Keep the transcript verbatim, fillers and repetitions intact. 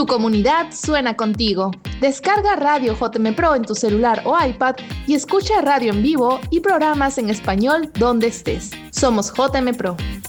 Tu comunidad suena contigo. Descarga Radio J M Pro en tu celular o iPad y escucha radio en vivo y programas en español donde estés. Somos J M Pro.